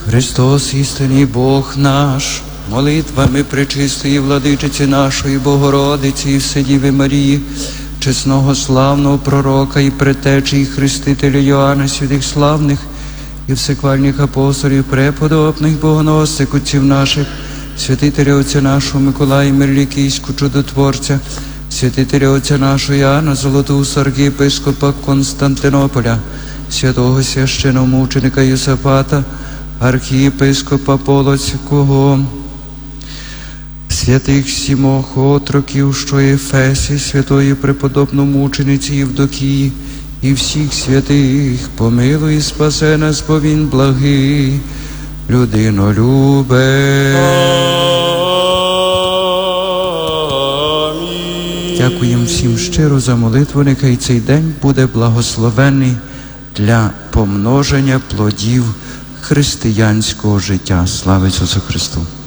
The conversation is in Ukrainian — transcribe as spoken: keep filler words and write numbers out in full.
Христос, істинний Бог наш, молитвами пречистої владичиці нашої Богородиці і Вседіви Марії, чесного славного пророка і предтечі і хрестителя Йоанна, святих славних і всеквальних апостолів, преподобних богоносців отців наших, святителя отця нашого Миколая Мирлікійського чудотворця, святителя отця нашого Іоанна Золотоуста, архієпископа Константинополя, святого священомученика Йосафата, архієпископа Полоцького, святих сімох отроків, що є Ефесі, святої преподобномучениці Євдокії, і всіх святих, помилуй і спасе нас, бо Він благий, людинолюбе. Дякуємо всім щиро за молитву, нехай цей день буде благословений для помноження плодів християнського життя. Слава Ісусу Христу!